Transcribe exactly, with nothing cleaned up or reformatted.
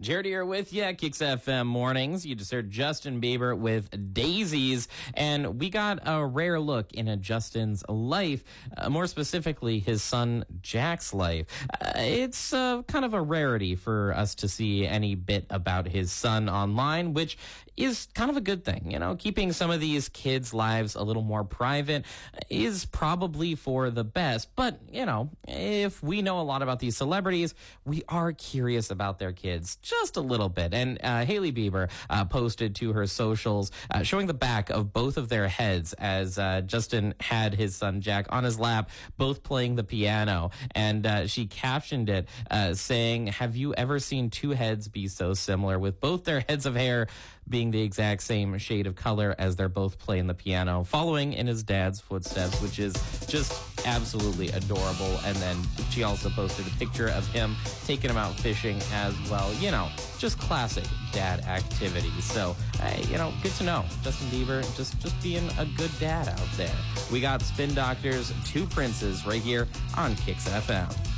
Jared here with you, Kicks F M Mornings. You just heard Justin Bieber with Daisies, and we got a rare look into Justin's life, uh, more specifically his son Jack's life. Uh, it's uh, kind of a rarity for us to see any bit about his son online, which is kind of a good thing. You know, keeping some of these kids' lives a little more private is probably for the best. But, you know, if we know a lot about these celebrities, we are curious about their kids just a little bit. And uh, Hailey Bieber uh, posted to her socials uh, showing the back of both of their heads as uh, Justin had his son Jack on his lap, both playing the piano. And uh, she captioned it uh, saying, "Have you ever seen two heads be so similar, with both their heads of hair being the exact same shade of color as they're both playing the piano, following in his dad's footsteps," which is just absolutely adorable. And then she also posted a picture of him taking him out fishing as well. You know, just classic dad activities. So, hey, you know, good to know. Justin Bieber just, just being a good dad out there. We got Spin Doctors, Two Princes right here on Kicks F M.